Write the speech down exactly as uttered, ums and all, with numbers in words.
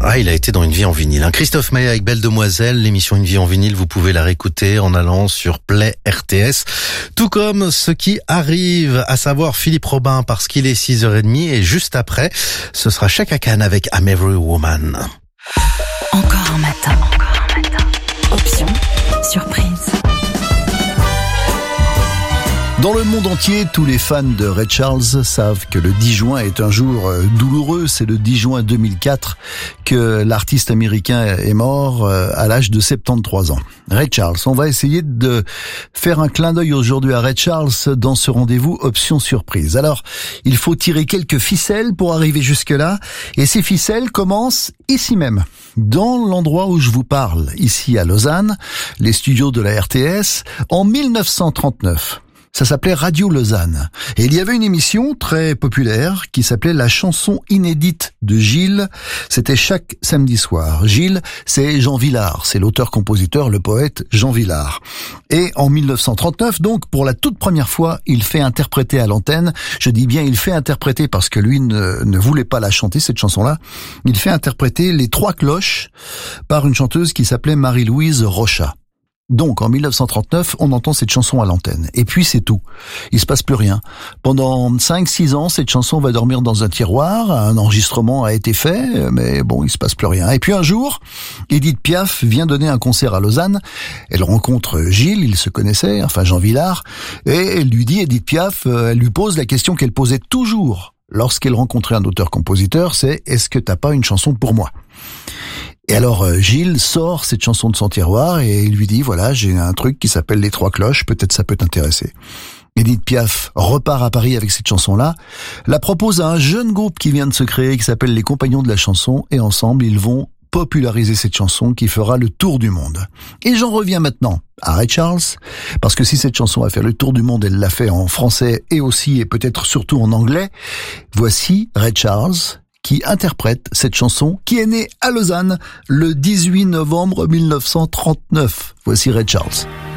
Ah, il a été dans Une vie en vinyle. Hein. Christophe Maé avec Belle Demoiselle. L'émission Une vie en vinyle, vous pouvez la réécouter en allant sur Play R T S. Tout comme ce qui arrive, à savoir Philippe Robin, parce qu'il est six heures trente et juste après, ce sera Chaka Khan avec I'm Every Woman. Encore un matin. Encore un matin. Option surprise. Dans le monde entier, tous les fans de Ray Charles savent que le dix juin est un jour douloureux. C'est le dix juin deux mille quatre que l'artiste américain est mort à l'âge de soixante-treize ans. Ray Charles, on va essayer de faire un clin d'œil aujourd'hui à Ray Charles dans ce rendez-vous option surprise. Alors, il faut tirer quelques ficelles pour arriver jusque-là. Et ces ficelles commencent ici même, dans l'endroit où je vous parle, ici à Lausanne, les studios de la R T S, en mille neuf cent trente-neuf. Ça s'appelait Radio Lausanne. Et il y avait une émission très populaire qui s'appelait La chanson inédite de Gilles. C'était chaque samedi soir. Gilles, c'est Jean Vilar. C'est l'auteur-compositeur, le poète Jean Vilar. Et en mille neuf cent trente-neuf, donc, pour la toute première fois, il fait interpréter à l'antenne. Je dis bien il fait interpréter parce que lui ne, ne voulait pas la chanter, cette chanson-là. Il fait interpréter Les Trois Cloches par une chanteuse qui s'appelait Marie-Louise Rocha. Donc, en mille neuf cent trente-neuf, on entend cette chanson à l'antenne. Et puis, c'est tout. Il se passe plus rien. Pendant cinq six ans, cette chanson va dormir dans un tiroir. Un enregistrement a été fait, mais bon, il se passe plus rien. Et puis un jour, Édith Piaf vient donner un concert à Lausanne. Elle rencontre Gilles, ils se connaissaient, enfin Jean Vilar, et elle lui dit, Édith Piaf, elle lui pose la question qu'elle posait toujours lorsqu'elle rencontrait un auteur-compositeur, c'est « Est-ce que t'as pas une chanson pour moi ?» Et alors Gilles sort cette chanson de son tiroir et il lui dit, voilà, j'ai un truc qui s'appelle Les Trois Cloches, peut-être ça peut t'intéresser. Édith Piaf repart à Paris avec cette chanson-là, la propose à un jeune groupe qui vient de se créer, qui s'appelle Les Compagnons de la Chanson, et ensemble ils vont populariser cette chanson qui fera le tour du monde. Et j'en reviens maintenant à Ray Charles, parce que si cette chanson a fait le tour du monde, elle l'a fait en français et aussi, et peut-être surtout en anglais. Voici Ray Charles, qui interprète cette chanson, qui est née à Lausanne le dix-huit novembre mille neuf cent trente-neuf. Voici Ray Charles.